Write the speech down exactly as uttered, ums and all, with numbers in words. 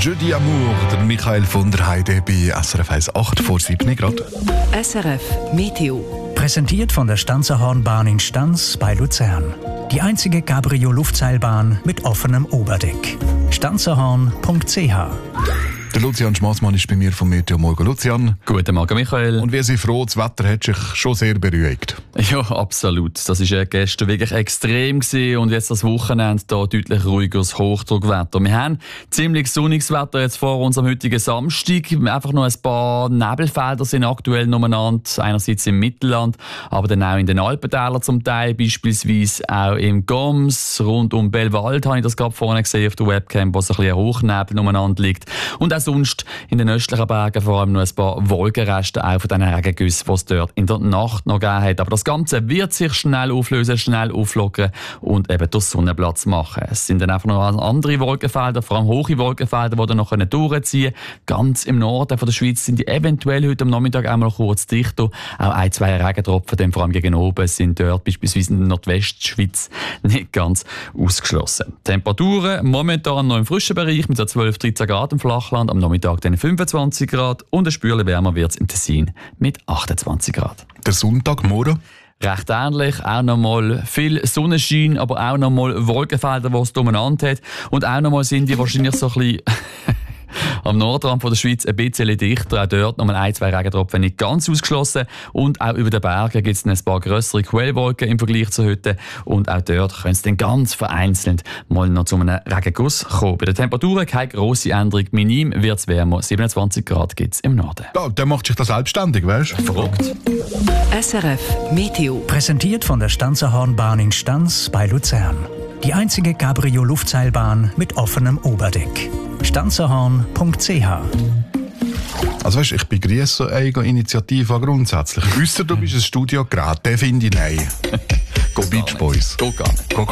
Je dis amour, der Michael von der Heide bei S R F eins acht vor sieben Grad. S R F Meteo. Präsentiert von der Stanzerhornbahn in Stanz bei Luzern. Die einzige Cabrio-Luftseilbahn mit offenem Oberdeck. stanzerhorn punkt c h. Der Lucian Schmaßmann ist bei mir vom Meteo Morgen. Lucian. Guten Morgen, Michael. Und wir sind froh, das Wetter hat sich schon sehr beruhigt. Ja, absolut. Das war ja gestern wirklich extrem gewesen und jetzt das Wochenende da deutlich ruhigeres Hochdruckwetter. Wir haben ziemlich sonniges Wetter jetzt vor uns am heutigen Samstag. Einfach noch ein paar Nebelfelder sind aktuell umeinander. Einerseits im Mittelland, aber dann auch in den Alpentälern zum Teil. Beispielsweise auch im Goms, rund um Belwald habe ich das gerade vorne gesehen auf der Webcam, wo so ein bisschen Hochnebel umeinander liegt. Und auch sonst in den östlichen Bergen vor allem noch ein paar Wolkenreste auch von diesen Regengüssen, die es dort in der Nacht noch gegeben hat. Aber das Ganze wird sich schnell auflösen, schnell auflockern und eben durch Sonnenplatz machen. Es sind dann einfach noch andere Wolkenfelder, vor allem hohe Wolkenfelder, die dann noch durchziehen können. Ganz im Norden von der Schweiz sind die eventuell heute am Nachmittag einmal kurz dichter. Auch ein, zwei Regentropfen, dann vor allem gegen oben, sind dort beispielsweise in der Nordwestschweiz nicht ganz ausgeschlossen. Temperaturen momentan noch im frischen Bereich mit so zwölf, dreizehn Grad im Flachland. Am Nachmittag dann fünfundzwanzig Grad und ein Spürchen wärmer wird es im Tessin mit achtundzwanzig Grad. Der Sonntag morgen? Recht ähnlich, auch nochmal viel Sonnenschein, aber auch nochmal Wolkenfelder, die es umeinander hat. Und auch nochmal sind die wahrscheinlich so ein bisschen am Nordrand von der Schweiz ein bisschen dichter. Auch dort nochmal ein, zwei Regentropfen nicht ganz ausgeschlossen. Und auch über den Bergen gibt es ein paar grössere Quellwolken im Vergleich zu heute. Und auch dort können es dann ganz vereinzelt mal noch zu einem Regenguss kommen. Bei den Temperaturen keine grosse Änderung. Minim wird es wärmer. siebenundzwanzig Grad gibt es im Norden. Ja, der macht sich das selbstständig, weißt du? Verrückt. S R F Meteo. Präsentiert von der Stanzerhornbahn in Stanz bei Luzern. Die einzige Cabrio-Luftseilbahn mit offenem Oberdeck. stanzerhorn punkt c h. Also weißt, ich begrüße so eine Initiative grundsätzlich. Ausser du bist ein Studiogerät, den finde ich nein. Go Beach Boys. Go gar nicht. Go